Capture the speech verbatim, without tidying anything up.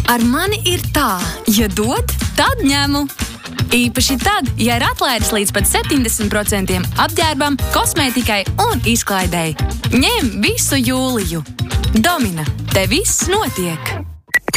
Ar mani ir tā, ja dod, tad ņemu. Īpaši tad, ja ir atlaides līdz pat septiņdesmit procentiem apģērbam, kosmētikai un izklaidei. Ņem visu jūliju. Domina, te viss notiek.